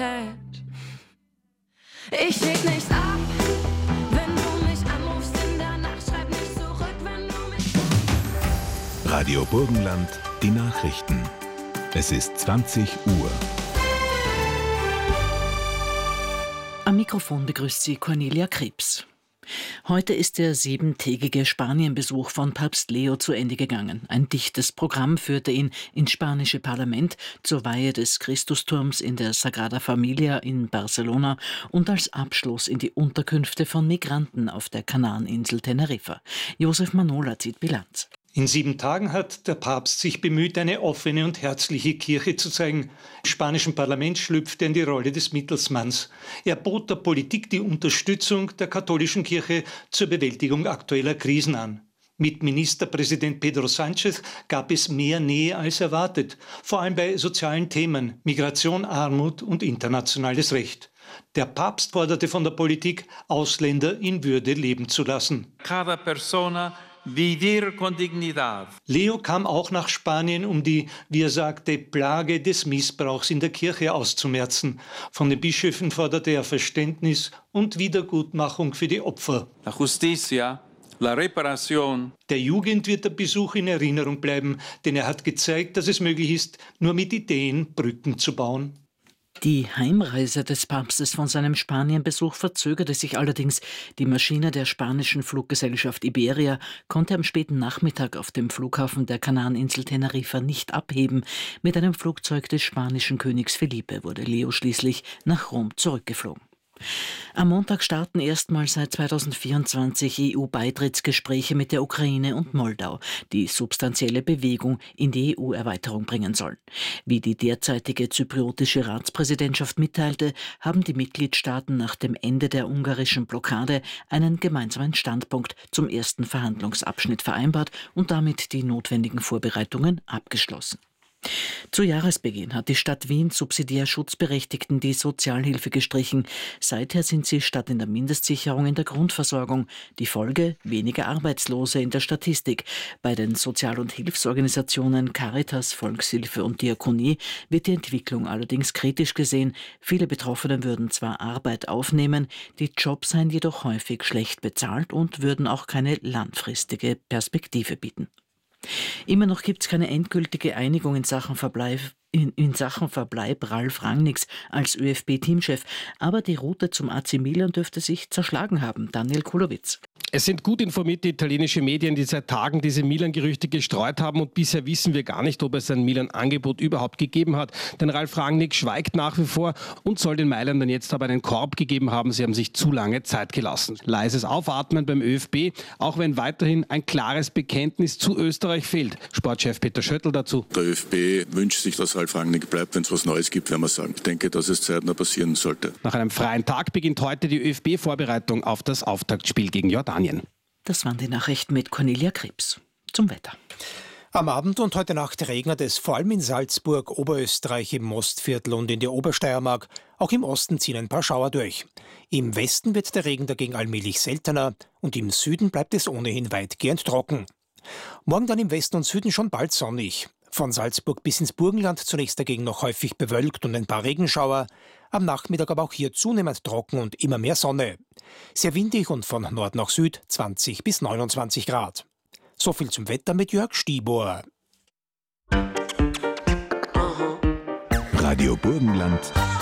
head. Ich leg nicht ab, wenn du mich anrufst in der Nacht, schreib nicht zurück, wenn du mich... Radio Burgenland, die Nachrichten. Es ist 20 Uhr. Am Mikrofon begrüßt sie Cornelia Krebs. Heute ist der 7-tägige Spanienbesuch von Papst Leo zu Ende gegangen. Ein dichtes Programm führte ihn ins spanische Parlament, zur Weihe des Christusturms in der Sagrada Familia in Barcelona und als Abschluss in die Unterkünfte von Migranten auf der Kanareninsel Teneriffa. Josef Manola zieht Bilanz. In 7 Tagen hat der Papst sich bemüht, eine offene und herzliche Kirche zu zeigen. Im spanischen Parlament schlüpfte er in die Rolle des Mittelsmanns. Er bot der Politik die Unterstützung der katholischen Kirche zur Bewältigung aktueller Krisen an. Mit Ministerpräsident Pedro Sánchez gab es mehr Nähe als erwartet, vor allem bei sozialen Themen, Migration, Armut und internationales Recht. Der Papst forderte von der Politik, Ausländer in Würde leben zu lassen. Cada persona vivir con dignidad. Leo kam auch nach Spanien, um die, wie er sagte, Plage des Missbrauchs in der Kirche auszumerzen. Von den Bischöfen forderte er Verständnis und Wiedergutmachung für die Opfer. La justicia, la reparación. Der Jugend wird der Besuch in Erinnerung bleiben, denn er hat gezeigt, dass es möglich ist, nur mit Ideen Brücken zu bauen. Die Heimreise des Papstes von seinem Spanienbesuch verzögerte sich allerdings. Die Maschine der spanischen Fluggesellschaft Iberia konnte am späten Nachmittag auf dem Flughafen der Kanareninsel Teneriffa nicht abheben. Mit einem Flugzeug des spanischen Königs Felipe wurde Leo schließlich nach Rom zurückgeflogen. Am Montag starten erstmals seit 2024 EU-Beitrittsgespräche mit der Ukraine und Moldau, die substanzielle Bewegung in die EU-Erweiterung bringen sollen. Wie die derzeitige zypriotische Ratspräsidentschaft mitteilte, haben die Mitgliedstaaten nach dem Ende der ungarischen Blockade einen gemeinsamen Standpunkt zum ersten Verhandlungsabschnitt vereinbart und damit die notwendigen Vorbereitungen abgeschlossen. Zu Jahresbeginn hat die Stadt Wien subsidiär Schutzberechtigten die Sozialhilfe gestrichen. Seither sind sie statt in der Mindestsicherung in der Grundversorgung. Die Folge: weniger Arbeitslose in der Statistik. Bei den Sozial- und Hilfsorganisationen Caritas, Volkshilfe und Diakonie wird die Entwicklung allerdings kritisch gesehen. Viele Betroffene würden zwar Arbeit aufnehmen, die Jobs seien jedoch häufig schlecht bezahlt und würden auch keine langfristige Perspektive bieten. Immer noch gibt es keine endgültige Einigung in Sachen Verbleib Ralf Rangnicks als ÖFB-Teamchef. Aber die Route zum AC Milan dürfte sich zerschlagen haben. Daniel Kulowitz. Es sind gut informierte italienische Medien, die seit Tagen diese Milan-Gerüchte gestreut haben und bisher wissen wir gar nicht, ob es ein Milan-Angebot überhaupt gegeben hat. Denn Ralf Rangnick schweigt nach wie vor und soll den Mailändern jetzt aber einen Korb gegeben haben. Sie haben sich zu lange Zeit gelassen. Leises Aufatmen beim ÖFB, auch wenn weiterhin ein klares Bekenntnis zu Österreich fehlt. Sportchef Peter Schöttl dazu. Der ÖFB wünscht sich, dass Ralf Rangnick bleibt. Wenn es was Neues gibt, werden wir sagen. Ich denke, dass es zeitnah passieren sollte. Nach einem freien Tag beginnt heute die ÖFB-Vorbereitung auf das Auftaktspiel gegen Jordanien. Das waren die Nachrichten mit Cornelia Krebs. Zum Wetter. Am Abend und heute Nacht regnet es vor allem in Salzburg, Oberösterreich, im Mostviertel und in der Obersteiermark. Auch im Osten ziehen ein paar Schauer durch. Im Westen wird der Regen dagegen allmählich seltener und im Süden bleibt es ohnehin weitgehend trocken. Morgen dann im Westen und Süden schon bald sonnig. Von Salzburg bis ins Burgenland zunächst dagegen noch häufig bewölkt und ein paar Regenschauer. Am Nachmittag aber auch hier zunehmend trocken und immer mehr Sonne. Sehr windig und von Nord nach Süd 20 bis 29 Grad. So viel zum Wetter mit Jörg Stibor. Radio Burgenland,